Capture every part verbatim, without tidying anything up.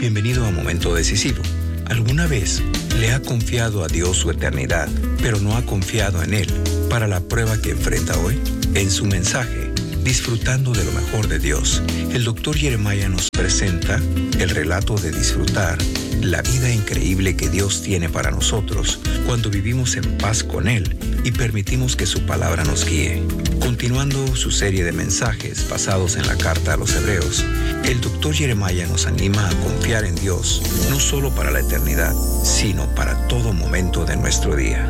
Bienvenido a Momento Decisivo. ¿Alguna vez le ha confiado a Dios su eternidad, pero no ha confiado en Él para la prueba que enfrenta hoy? En su mensaje, Disfrutando de lo mejor de Dios, el doctor Jeremiah nos presenta el relato de disfrutar la vida increíble que Dios tiene para nosotros cuando vivimos en paz con Él y permitimos que su palabra nos guíe. Continuando su serie de mensajes basados en la carta a los Hebreos, el doctor Jeremiah nos anima a confiar en Dios no solo para la eternidad, sino para todo momento de nuestro día.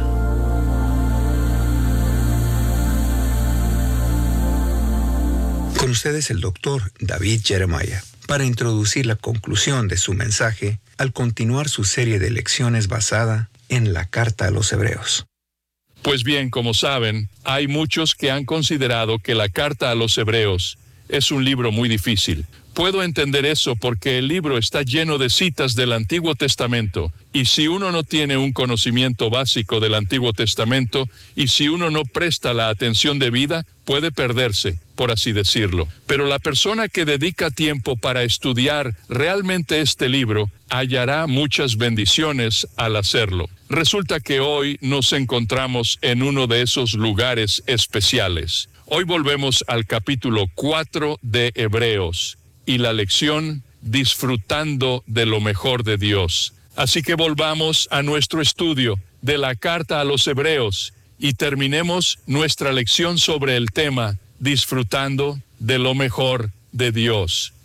Con ustedes el doctor David Jeremiah, para introducir la conclusión de su mensaje al continuar su serie de lecciones basada en la carta a los Hebreos. Pues bien, como saben, hay muchos que han considerado que la carta a los Hebreos es un libro muy difícil. Puedo entender eso porque el libro está lleno de citas del Antiguo Testamento, y si uno no tiene un conocimiento básico del Antiguo Testamento, y si uno no presta la atención debida, puede perderse, por así decirlo. Pero la persona que dedica tiempo para estudiar realmente este libro, hallará muchas bendiciones al hacerlo. Resulta que hoy nos encontramos en uno de esos lugares especiales. Hoy volvemos al capítulo cuatro de Hebreos y la lección Disfrutando de lo mejor de Dios. Así que volvamos a nuestro estudio de la carta a los Hebreos y terminemos nuestra lección sobre el tema Disfrutando de lo mejor de Dios.